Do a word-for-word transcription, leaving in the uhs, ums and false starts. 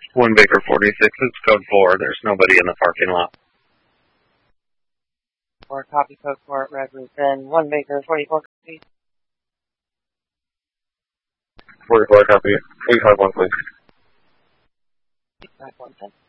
One Baker forty-six, it's code four. There's nobody in the parking lot. Or copy code four at Red Roof. And one Baker forty-four, copy. forty-four, copy. eight five one, please. eight five one, ten.